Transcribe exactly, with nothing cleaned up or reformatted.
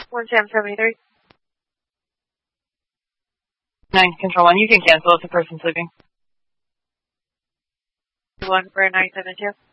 one seven seven three. nine, Control one, you can cancel if the person's sleeping. one for nine seven two.